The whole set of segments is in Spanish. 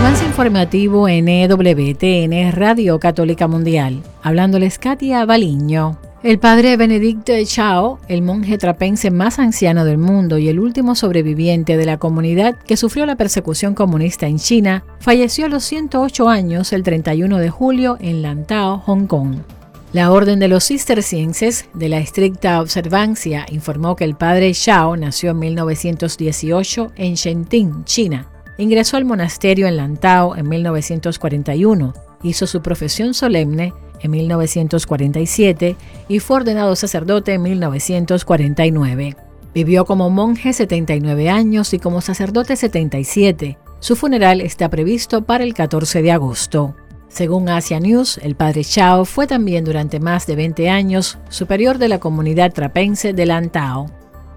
avance informativo en EWTN, Radio Católica Mundial. Hablándoles Katia Baliño. El padre Benedict Chao, el monje trapense más anciano del mundo y el último sobreviviente de la comunidad que sufrió la persecución comunista en China, falleció a los 108 años el 31 de julio en Lantau, Hong Kong. La Orden de los Cistercienses de la Estricta Observancia informó que el padre Chao nació en 1918 en Shenting, China. Ingresó al monasterio en Lantau en 1941, hizo su profesión solemne en 1947 y fue ordenado sacerdote en 1949. Vivió como monje 79 años y como sacerdote 77. Su funeral está previsto para el 14 de agosto. Según Asia News, el padre Chao fue también durante más de 20 años superior de la comunidad trapense de Lantau.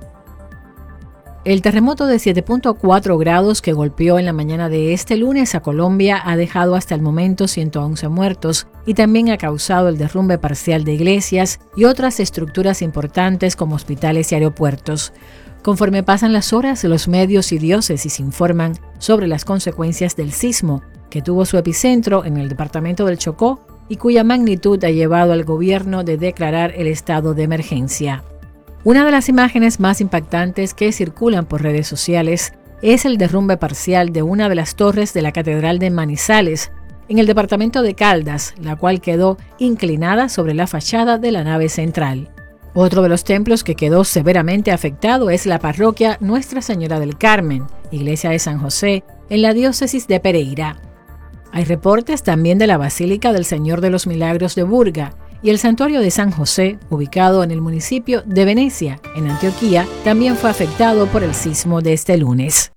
El terremoto de 7.4 grados que golpeó en la mañana de este lunes a Colombia ha dejado hasta el momento 111 muertos y también ha causado el derrumbe parcial de iglesias y otras estructuras importantes como hospitales y aeropuertos. Conforme pasan las horas, los medios y diócesis informan sobre las consecuencias del sismo, que tuvo su epicentro en el departamento del Chocó y cuya magnitud ha llevado al gobierno de declarar el estado de emergencia. Una de las imágenes más impactantes que circulan por redes sociales es el derrumbe parcial de una de las torres de la Catedral de Manizales, en el departamento de Caldas, la cual quedó inclinada sobre la fachada de la nave central. Otro de los templos que quedó severamente afectado es la parroquia Nuestra Señora del Carmen, iglesia de San José, en la diócesis de Pereira. Hay reportes también de la Basílica del Señor de los Milagros de Burga, y el santuario de San José, ubicado en el municipio de Venecia, en Antioquía, también fue afectado por el sismo de este lunes.